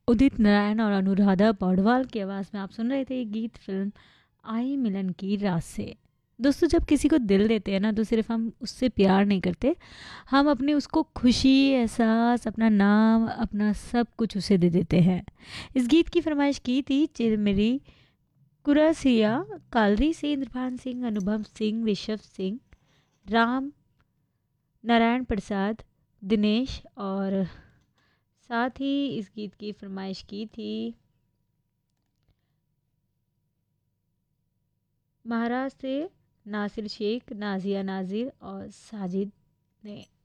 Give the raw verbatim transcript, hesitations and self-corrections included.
उदित नारायण और अनुराधा पौडवाल की आवाज़ में आप सुन रहे थे ये गीत फिल्म आई मिलन की रात से। दोस्तों, जब किसी को दिल देते हैं ना तो सिर्फ हम उससे प्यार नहीं करते, हम अपने उसको खुशी, एहसास, अपना नाम, अपना सब कुछ उसे दे देते हैं। इस गीत की फरमाइश की थी चिरमिरी कुरासिया कालरी से इंद्रभान सिंह, अनुभव सिंह, ऋषभ सिंह, राम नारायण प्रसाद, दिनेश, और साथ ही इस गीत की फरमाइश की थी महाराष्ट्र से नासिर शेख, नाजिया नाजिर और साजिद ने।